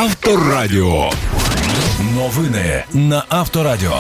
Авторадіо. Новини на Авторадіо.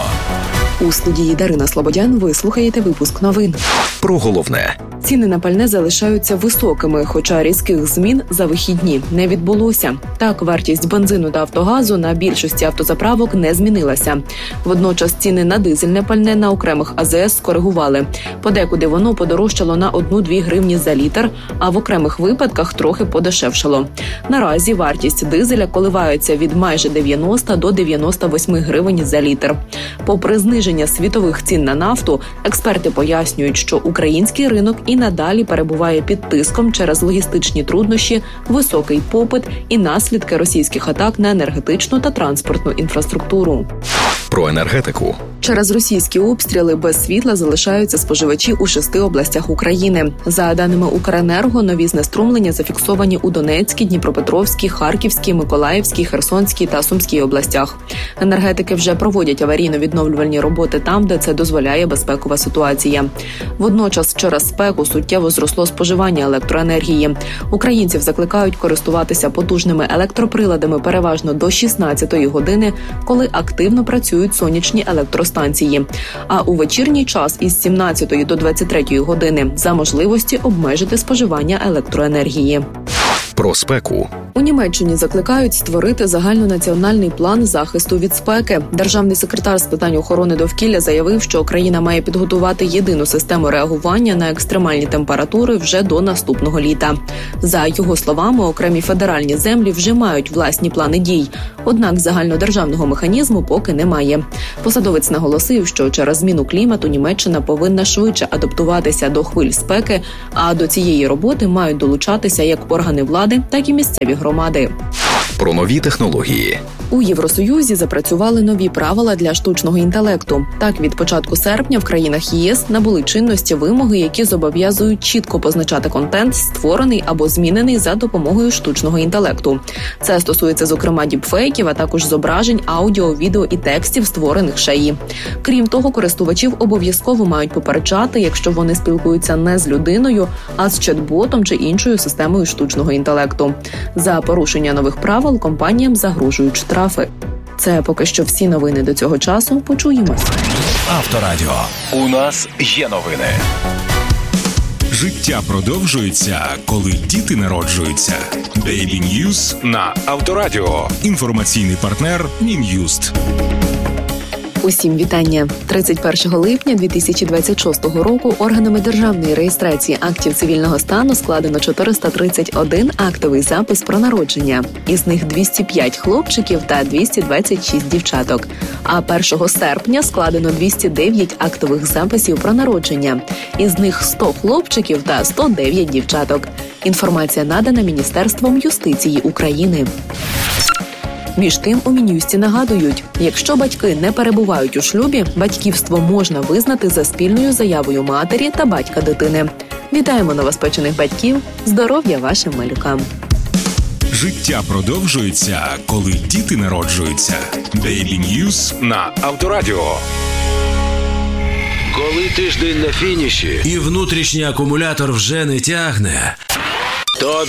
У студії Дарина Слободян ви слухаєте випуск новин. Про головне. Ціни на пальне залишаються високими, хоча різких змін за вихідні не відбулося. Так, вартість бензину та автогазу на більшості автозаправок не змінилася. Водночас ціни на дизельне пальне на окремих АЗС скоригували. Подекуди воно подорожчало на 1-2 гривні за літр, а в окремих випадках трохи подешевшало. Наразі вартість дизеля коливається від майже 90 до 98 гривень за літр. Попри зниження світових цін на нафту, експерти пояснюють, що український ринок і надалі перебуває під тиском через логістичні труднощі, високий попит і наслідки російських атак на енергетичну та транспортну інфраструктуру. Про енергетику. Через російські обстріли без світла залишаються споживачі у 6 областях України. За даними Укренерго, нові знеструмлення зафіксовані у Донецькій, Дніпропетровській, Харківській, Миколаївській, Херсонській та Сумській областях. Енергетики вже проводять аварійно-відновлювальні роботи там, де це дозволяє безпекова ситуація. Водночас через спеку суттєво зросло споживання електроенергії. Українців закликають користуватися потужними електроприладами переважно до 16-ї години, коли активно працюють сонячні електростанції. А у вечірній час із 17-ї до 23-ї години за можливості обмежити споживання електроенергії. Про спеку. У Німеччині закликають створити загальнонаціональний план захисту від спеки. Державний секретар з питань охорони довкілля заявив, що країна має підготувати єдину систему реагування на екстремальні температури вже до наступного літа. За його словами, окремі федеральні землі вже мають власні плани дій. Однак загальнодержавного механізму поки немає. Посадовець наголосив, що через зміну клімату Німеччина повинна швидше адаптуватися до хвиль спеки, а до цієї роботи мають долучатися як органи влади, так і місцеві громади. Про нові технології. У Євросоюзі запрацювали нові правила для штучного інтелекту. Так, від початку серпня в країнах ЄС набули чинності вимоги, які зобов'язують чітко позначати контент, створений або змінений за допомогою штучного інтелекту. Це стосується, зокрема, діпфейків, а також зображень, аудіо, відео і текстів, створених ШАІ. Крім того, користувачів обов'язково мають попереджати, якщо вони спілкуються не з людиною, а з чат-ботом чи іншою системою штучного інтелекту. За порушення нових правил компаніям загрожують штрафи. Це поки що всі новини до цього часу. Почуємось. Авторадіо. У нас є новини. Життя продовжується, коли діти народжуються. Daily News на Авторадіо. Інформаційний партнер Мін'юст. Усім вітання. 31 липня 2026 року органами державної реєстрації актів цивільного стану складено 431 актовий запис про народження. Із них 205 хлопчиків та 226 дівчаток. А 1 серпня складено 209 актових записів про народження. Із них 100 хлопчиків та 109 дівчаток. Інформація надана Міністерством юстиції України. Між тим, у Мін'юсті нагадують, якщо батьки не перебувають у шлюбі, батьківство можна визнати за спільною заявою матері та батька дитини. Вітаємо новоспечених батьків, здоров'я вашим малюкам. Життя продовжується, коли діти народжуються. Daily News на Авторадіо. Коли тиждень на фініші і внутрішній акумулятор вже не тягне, то